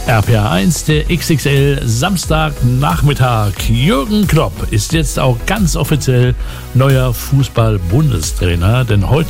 RPA1, der XXL Samstagnachmittag. Jürgen Klopp ist jetzt auch ganz offiziell neuer Fußball-Bundestrainer, denn heute